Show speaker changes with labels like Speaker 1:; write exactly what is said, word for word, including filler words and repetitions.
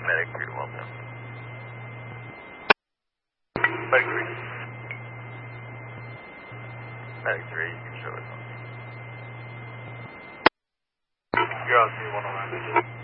Speaker 1: Medic three to one, man. Medic three. Medic three, you can show it. You're on three one oh nine.